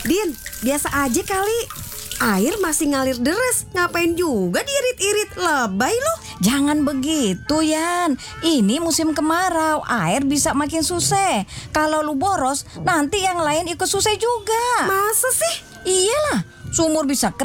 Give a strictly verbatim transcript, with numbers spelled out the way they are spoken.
Din, biasa aja kali. Air masih ngalir deres. Ngapain juga diirit-irit? Lebay lu. Jangan begitu, Yan. Ini musim kemarau, air bisa makin susah. Kalau lu boros, nanti yang lain ikut susah juga. Masa sih? Iyalah, sumur bisa